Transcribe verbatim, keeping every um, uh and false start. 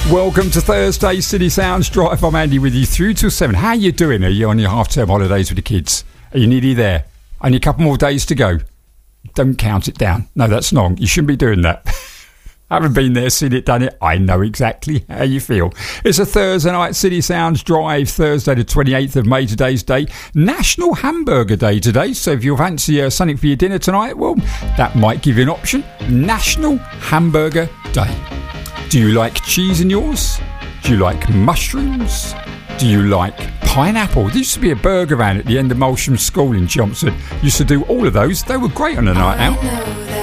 Welcome to Thursday City Sounds Drive. I'm Andy with you through till seven. How are you doing? Are you on your half-term holidays with the kids? Are you nearly there? Only a couple more days to go. Don't count it down. No, that's wrong. You shouldn't be doing that. I haven't been there, seen it, done it. I know exactly how you feel. It's a Thursday night City Sounds Drive, Thursday the twenty-eighth of May, today's day. National Hamburger Day today, so if you fancy uh, something for your dinner tonight, well, that might give you an option. National Hamburger Day. Do you like cheese in yours? Do you like mushrooms? Do you like pineapple? There used to be a burger van at the end of Molsham School in Johnson. Used to do all of those. They were great on a night out.